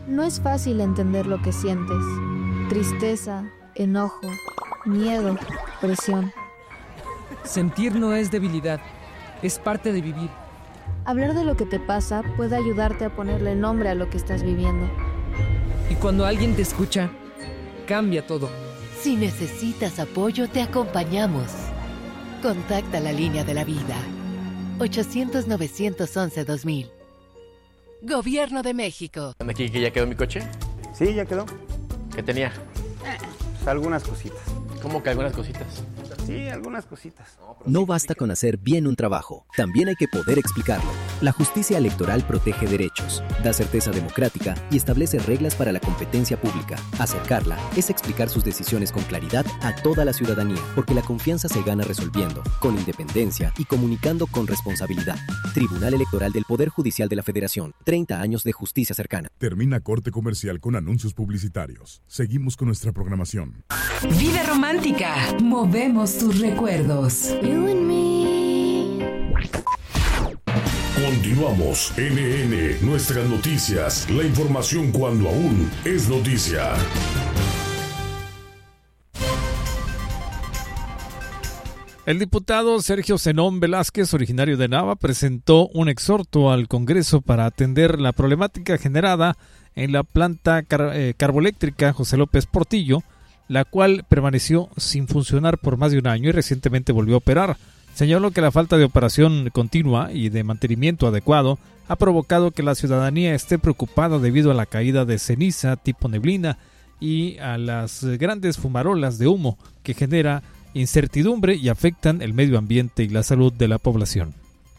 No es fácil entender lo que sientes. Tristeza, enojo, miedo, presión. Sentir no es debilidad, es parte de vivir. Hablar de lo que te pasa puede ayudarte a ponerle nombre a lo que estás viviendo. Y cuando alguien te escucha, cambia todo. Si necesitas apoyo, te acompañamos. Contacta la línea de la vida. 800-911-2000. Gobierno de México. ¿Aquí que ya quedó mi coche? Sí, ya quedó. ¿Qué tenía? Pues algunas cositas. ¿Cómo que algunas cositas? Sí, algunas cositas. No basta con hacer bien un trabajo, también hay que poder explicarlo. La justicia electoral protege derechos, da certeza democrática y establece reglas para la competencia pública. Acercarla es explicar sus decisiones con claridad a toda la ciudadanía, porque la confianza se gana resolviendo, con independencia y comunicando con responsabilidad. Tribunal Electoral del Poder Judicial de la Federación, 30 años de justicia cercana. Termina corte comercial con anuncios publicitarios. Seguimos con nuestra programación. Vida romántica, movemos tus recuerdos. Continuamos. NN, nuestras noticias. La información cuando aún es noticia. El diputado Sergio Zenón Velázquez, originario de Nava, presentó un exhorto al Congreso para atender la problemática generada en la planta carboeléctrica José López Portillo, la cual permaneció sin funcionar por más de un año y recientemente volvió a operar. Señaló que la falta de operación continua y de mantenimiento adecuado ha provocado que la ciudadanía esté preocupada debido a la caída de ceniza tipo neblina y a las grandes fumarolas de humo que genera incertidumbre y afectan el medio ambiente y la salud de la población.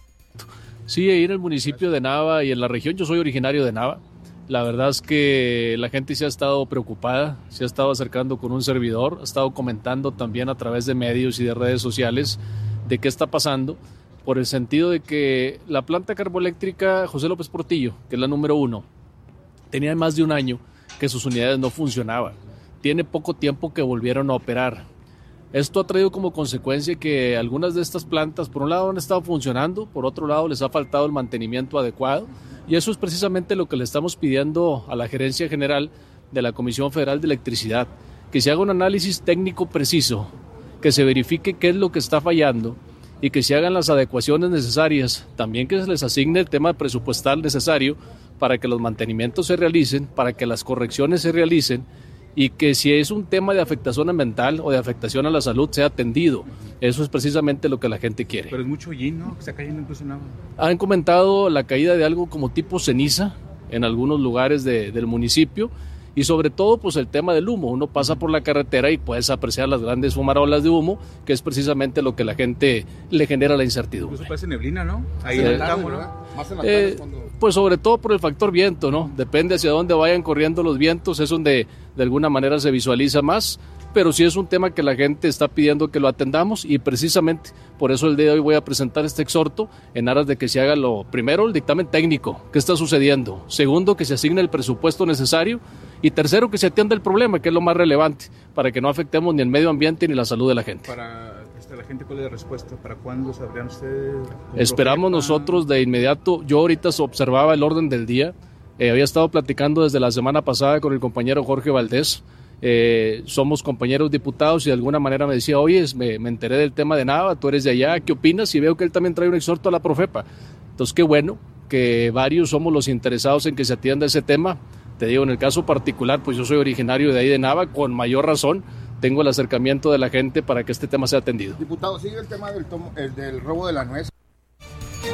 Sí, ahí en el municipio de Nava y en la región, yo soy originario de Nava. La verdad es que la gente se ha estado preocupada, se ha estado acercando con un servidor, ha estado comentando también a través de medios y de redes sociales de qué está pasando, por el sentido de que la planta carboeléctrica José López Portillo, que es la número 1, tenía más de un año que sus unidades no funcionaban. Tiene poco tiempo que volvieron a operar. Esto ha traído como consecuencia que algunas de estas plantas, por un lado, han estado funcionando, por otro lado, les ha faltado el mantenimiento adecuado, y eso es precisamente lo que le estamos pidiendo a la Gerencia General de la Comisión Federal de Electricidad, que se haga un análisis técnico preciso, que se verifique qué es lo que está fallando y que se hagan las adecuaciones necesarias, también que se les asigne el tema presupuestal necesario para que los mantenimientos se realicen, para que las correcciones se realicen y que si es un tema de afectación ambiental o de afectación a la salud sea atendido. Eso es precisamente lo que la gente quiere. Pero es mucho hollín, ¿no? Que está cayendo incluso en agua. Han comentado la caída de algo como tipo ceniza en algunos lugares del municipio y sobre todo pues el tema del humo. Uno pasa por la carretera y puedes apreciar las grandes fumarolas de humo, que es precisamente lo que la gente le genera la incertidumbre. Incluso parece neblina, ¿no? Ahí en el campo, ¿no? Más en las tardes pues sobre todo por el factor viento, ¿no? Depende hacia dónde vayan corriendo los vientos, es donde de alguna manera se visualiza más, pero sí es un tema que la gente está pidiendo que lo atendamos y precisamente por eso el día de hoy voy a presentar este exhorto en aras de que se haga primero el dictamen técnico, qué está sucediendo, segundo que se asigne el presupuesto necesario y tercero que se atienda el problema, que es lo más relevante, para que no afectemos ni el medio ambiente ni la salud de la gente. Para la gente, ¿cuál es la respuesta? ¿Para cuándo sabrían ustedes? Esperamos nosotros de inmediato. Yo ahorita observaba el orden del día. Había estado platicando desde la semana pasada con el compañero Jorge Valdés. Somos compañeros diputados y de alguna manera me decía, oye, me enteré del tema de Nava, tú eres de allá, ¿qué opinas? Y veo que él también trae un exhorto a la Profepa. Entonces, qué bueno que varios somos los interesados en que se atienda ese tema. Te digo, en el caso particular, pues yo soy originario de ahí de Nava, con mayor razón tengo el acercamiento de la gente para que este tema sea atendido. Diputado, sigue el tema del robo de la nuez.